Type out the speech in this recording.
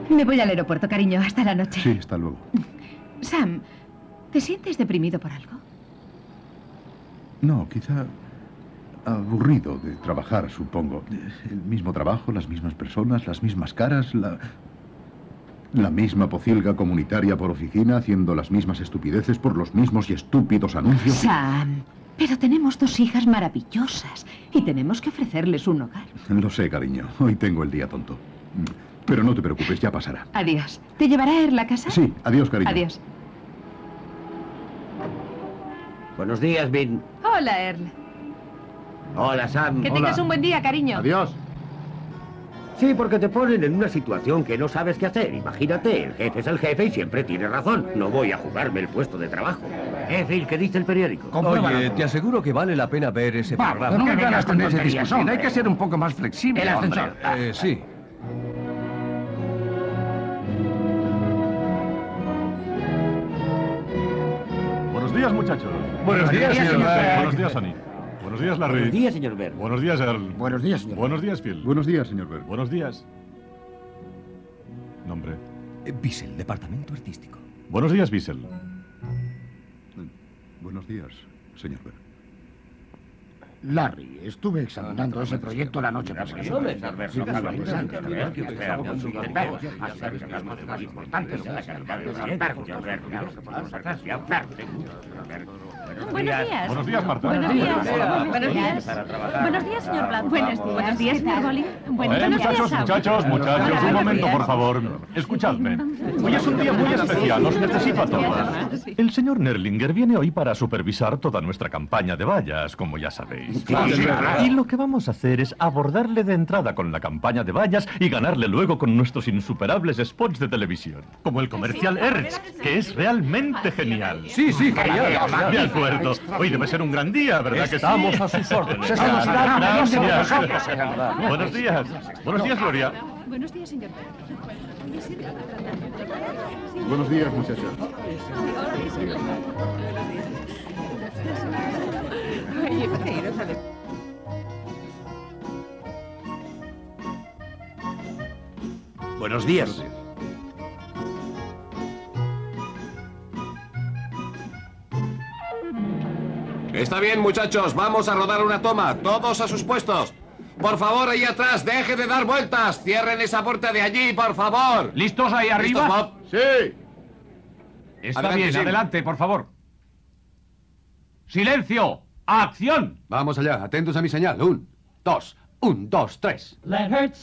Me voy al aeropuerto, cariño. Hasta la noche. Sí, hasta luego. Sam, ¿te sientes deprimido por algo? No, quizá aburrido de trabajar, supongo. El mismo trabajo, las mismas personas, las mismas caras, la misma pocilga comunitaria por oficina, haciendo las mismas estupideces por los mismos y estúpidos anuncios. Sam, pero tenemos 2 hijas maravillosas y tenemos que ofrecerles un hogar. Lo sé, cariño. Hoy tengo el día tonto. Pero no te preocupes, ya pasará. Adiós. ¿Te llevará a ir a casa? Sí, adiós, cariño. Adiós. Buenos días, Vin. Hola, Earl. Hola, Sam. Que tengas un buen día, cariño. Adiós. Sí, porque te ponen en una situación que no sabes qué hacer. Imagínate, el jefe es el jefe y siempre tiene razón. No voy a jugarme el puesto de trabajo. Phil, ¿qué dice el periódico? Oye, te aseguro que vale la pena ver ese programa. No me ganas con ese discusión. Hay que ser un poco más flexible. El ascensor. Sí. Buenos días, muchachos. Buenos días, señor. Buenos días, Annie. Buenos días, Larry. Buenos días, señor Bert. Buenos días, Earl. Buenos días, señor. Buenos días, Phil. Buenos días, señor Berg. Buenos días. Nombre. Bissell, departamento artístico. Buenos días, Bissell. Buenos días, señor Berg. Larry, estuve examinando ese proyecto la noche pasada. Buenos días. Buenos días, Marta. Buenos días. Buenos días. Buenos días, señor Blanco. Buenos días, señor Bolly. Buenos días, Muchachos, Sam. muchachos, un momento, días. por favor. Escuchadme. Hoy es un día muy especial, os necesito a todos. El señor Nerlinger viene hoy para supervisar toda nuestra campaña de vallas, como ya sabéis. Y lo que vamos a hacer es abordarle de entrada con la campaña de vallas y ganarle luego con nuestros insuperables spots de televisión. Como el comercial Hertz, que es realmente genial. Sí, genial. De acuerdo. Hoy debe ser un gran día, ¿verdad que sí? Estamos a sus órdenes. Gracias. Buenos días. Buenos días, Gloria. Buenos días, señor. Buenos días, muchachos. Buenos días. Está bien, muchachos, vamos a rodar una toma. Todos a sus puestos. Por favor, ahí atrás, deje de dar vueltas. Cierren esa puerta de allí, por favor. ¿Listos ahí arriba? ¿Listos, Bob? Sí. Está Adelante, bien, Jim. adelante, por favor. ¡Silencio! ¡Acción! Vamos allá, atentos a mi señal. 1, 2, 1, 2, 3.